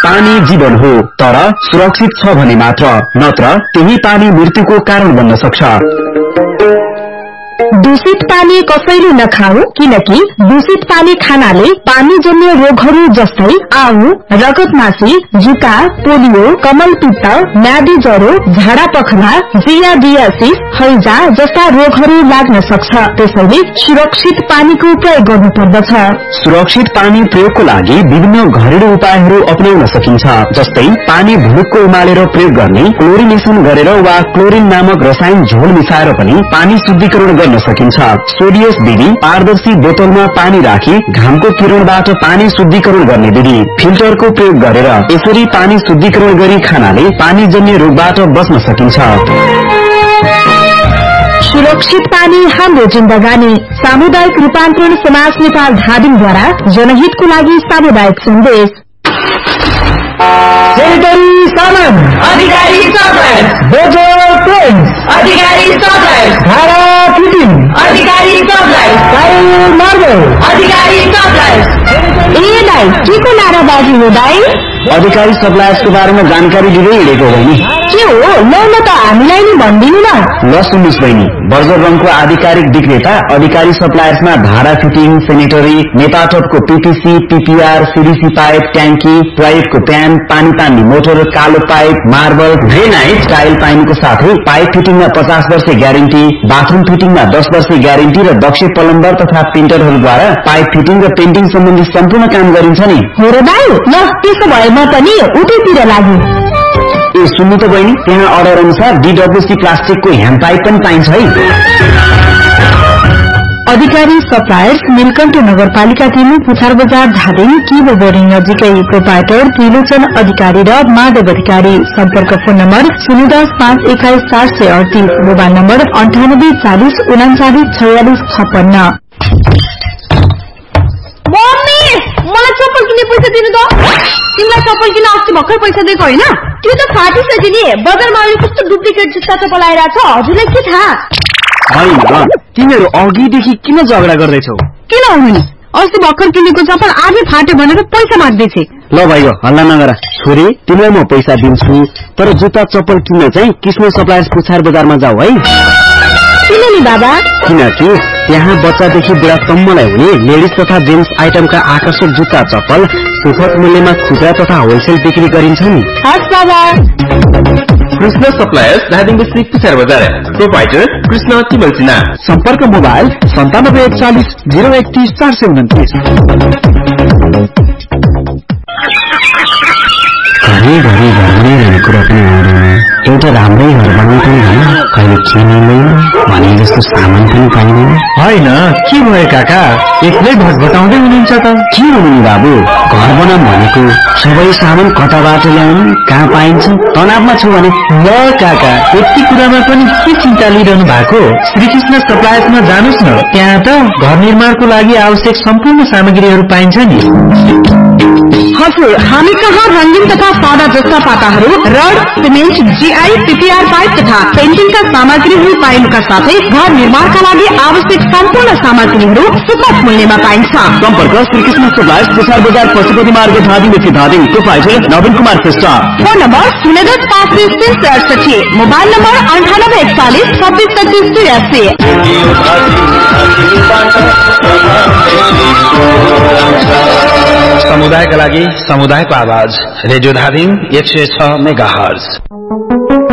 पानी जीवन हो, तर सुरक्षित छ भने मात्र, नत्र त्यही पानी मृत्युको कारण बन्न सक्छ। दूषित पानी कसैले नखाऊ, किनकि दूषित पानी खानाले पानीजन्य रोगहरू जस्तै आउ, रगतमासी, जुका, पोलियो, कमलपित्त, म्यादी ज्वरो, झाडा पखला, जियाडियासिस, हैजा जस्ता रोगहरू लाग्न सक्छ। त्यसैले सुरक्षित पानीको प्रयोग गर्नुपर्दछ। सुरक्षित पानी प्रयोगको लागि विभिन्न घरेलु उपायहरू अपनाउन सकिन्छ, जस्तै पानी भुलुक्क उमालेर प्रयोग गर्ने, क्लोरिनेसन गरेर वा क्लोरिन नामक रसायन झोल मिसाएर पनि पानी शुद्धिकरण गर्न सकिन्छ। सोडियस विधि पारदर्शी बोतलमा पानी राखी घामको किरणबाट पानी शुद्धिकरण गर्ने विधि, फिल्टरको प्रयोग गरेर यसरी पानी शुद्धिकरण गरी खानाले पानीजन्य रोगबाट बच्न सकिन्छ। सुरक्षित पानी हाम्रो जिन्दगानी। सामुदायिक रूपान्तरण समाज नेपाल धादिङद्वारा जनहितको लागि सामुदायिक सन्देश। सेनिटरी सामान अधिकारी सप्लायर्स, बोजो पेन्ट्स अधिकारी सप्लायर्स, धारा फिटिङ अधिकारी सप्लायर्स, टाइल मार्बल अधिकारी सप्लायर्स। ए दाइ, के को नाराबाजी हो दाइ? अधिकारी सप्लायर्सको बारेमा जानकारी दिँदै हिँडेको हो नि। के हो? ल त हामीलाई नि भनिदिनु न। ल सुन्नुहोस् बहिनी, बर्जर रङको आधिकारिक विक्रेता अधिकारी सप्लायर्समा धारा fitting, sanitary, नेपाटपको PPC, PPR, CDC pipe, ट्याङ्की, टोयलेटको प्यान, पानी तान्ने मोटर, कालो पाइप, मार्बल, ग्रेनाइट, टाइल पाइनुको साथै पाइप फिटिङमा 50 वर्ष ग्यारेन्टी, बाथरूम फिटिङमा 10 वर्ष ग्यारेन्टी र दक्ष प्लम्बर तथा पेन्टरहरूद्वारा पाइप फिटिङ र पेन्टिङ सम्बन्धी सम्पूर्ण काम गरिन्छ नि। हो र दाइ, ल त्यसो भए म पनि उतैतिर लाग्यो। ए सुन्नु त बहिनी, त्यहाँ अर्डर अनुसार डीडब्ल्यूसी प्लास्टिकको ह्यान्ड पाइप पनि पाइन्छ है। अधिकारी सप्लायर्स, नीलकण्ठ नगरपालिका 3, पुछार बजार, धादिङ, किबो बोर्डिङ नजिकै। प्रोपाइटर त्रिलोचन अधिकारी र माधव अधिकारी। सम्पर्क phone number 010 521 438, mobile number 98 40 39 46 56। Mummy, मलाई चप्पल किन्ने पैसा दिनु त। तिमीलाई चप्पल किन्न अस्ति भर्खर पैसा दिएको होइन? त्यो त फाटिसक्यो नि। बजारमा अहिले कस्तो डुप्लिकेट जुत्ता चप्पल आइरहेको छ, हजुरलाई के थाहा? होइन, तिमीहरू अघिदेखि किन झगडा गर्दैछौ? किन हुनु? अस्ति भर्खर किनेको चप्पल आजै फाट्यो भनेर पैसा माग्दैछे। ल भाइ हल्ला नगर छोरी, तिमीलाई म पैसा दिन्छु, तर जुत्ता चप्पल किन्न चाहिँ कृष्ण सप्लायर्स पुछार बजारमा जाऊ है। किन नि बाबा? किनकि त्यहाँ बच्चादेखि बुढासम्मलाई हुने लेडिज तथा जेन्ट्स आइटमका आकर्षक जुत्ता चप्पल सुपथ मूल्यमा खुद्रा तथा होलसेल बिक्री गरिन्छ नि। हस् बाबा। कृष्ण सप्लायर्स, धादिङ डिस्ट्रिक्ट, पुछार बजार। प्रोपाइटर कृष्ण तिमल सिन्हा। सम्पर्क मोबाइल 9741 031 429। घरि घरमै रहने कुरा पनि आउँदैन। एउटा राम्रै घर बनाउनु पनि होइन, कहिले किनिँदैन भने जस्तो सामान पनि पाइँदैन। होइन, के भयो काका? एक्लै भटभटाउँदै हुनुहुन्छ त? के हुनु नि बाबु, घर बनाऊँ भनेको सबै सामान कताबाट ल्याउनु, कहाँ पाइन्छ, तनावमा छु भने। ल काका, यति कुरामा पनि के चिन्ता लिइरहनु भएको? श्रीकृष्ण सप्लायर्समा जानुस् न, त्यहाँ त घर निर्माणको लागि आवश्यक सम्पूर्ण सामग्रीहरू पाइन्छ नि। हजुर, हामी कहाँ रंगीन तथा सादा जस्ता पाताहरू, rod, cement, GI, PPR pipe तथा पेन्टिङका सामग्रीहरू पाइनुका साथै घर निर्माणका लागि आवश्यक सम्पूर्ण सामग्रीहरू सुपथ मूल्यमा पाइन्छ। सम्पर्क श्रीकृष्ण सप्लायर्स, पुछार बजार, पशुपति मार्ग, धादिङदेखि धादिङ। प्रोपाइटर नवीन Kumar Shrestha. Phone number 010 35 68, mobile number 98 41 26 83। समुदायका लागि समुदायको आवाज, रेडियो धादिङ 106 मेगाहर्ज।